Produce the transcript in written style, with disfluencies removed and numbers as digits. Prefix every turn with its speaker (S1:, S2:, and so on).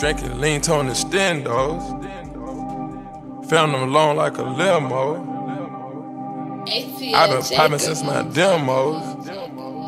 S1: Drinking lean tone extendos. Found them alone like a limo. I been popping since my demos.